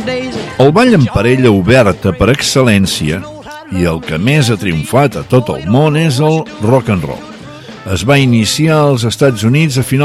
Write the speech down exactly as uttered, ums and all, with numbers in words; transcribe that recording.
El ball en parella oberta per excel·lència i el que més ha triomfat a tot el món és el rock and roll. Es va iniciar als Estats Units a finals